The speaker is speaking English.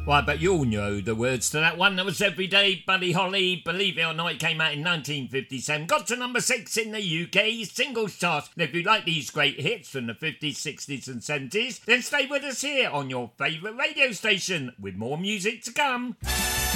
Well, but you all know the words to that one. That was Everyday, Buddy Holly. Believe it or not, it came out in 1957. Got to number 6 in the UK singles chart. And if you like these great hits from the 50s, 60s and 70s, then stay with us here on your favourite radio station with more music to come.